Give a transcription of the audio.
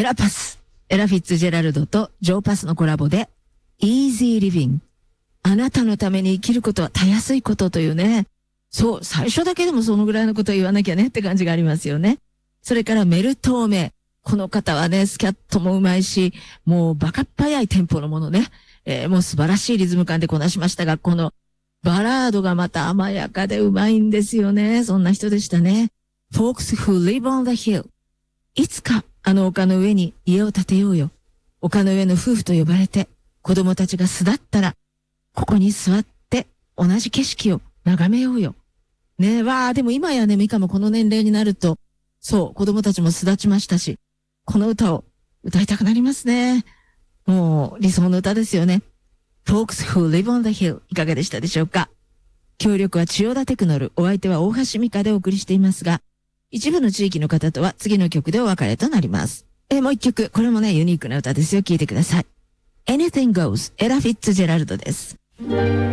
ラパス、エラ・フィッツジェラルドとジョーパスのコラボで Easy Living、あなたのために生きることはたやすいことというね。そう、最初だけでもそのぐらいのことを言わなきゃねって感じがありますよね。それからメルトーメ。この方はね、スキャットもうまいし、もうバカっ早いテンポのものね。もう素晴らしいリズム感でこなしましたが、このバラードがまた甘やかでうまいんですよね。そんな人でしたね。Folks who live on the hill。いつかあの丘の上に家を建てようよ。丘の上の夫婦と呼ばれて、子供たちが巣立ったら、ここに座って同じ景色を眺めようよ。ねえ、わあ、でも今やね、ミカもこの年齢になると、そう、子供たちも巣立ちましたし、この歌を歌いたくなりますね。もう理想の歌ですよね。Folks who live on the hill いかがでしたでしょうか。協力は千代田テクノル、お相手は大橋美香でお送りしていますが、一部の地域の方とは次の曲でお別れとなります。もう一曲、これもね、ユニークな歌ですよ。聴いてください。Anything Goes、エラ・フィッツジェラルドです。